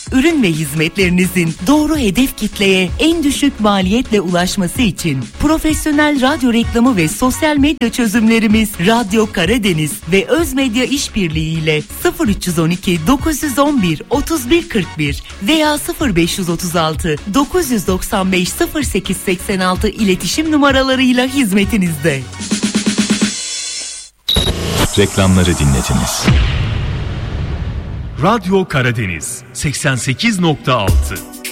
Ürün ve hizmetlerinizin doğru hedef kitleye en düşük maliyetle ulaşması için profesyonel radyo reklamı ve sosyal medya çözümlerimiz Radyo Karadeniz ve Özmedya İşbirliği ile 0312 911 3141 veya 0536 995 0886 iletişim numaralarıyla hizmetinizde. Reklamları dinlediniz. Radyo Karadeniz 88.6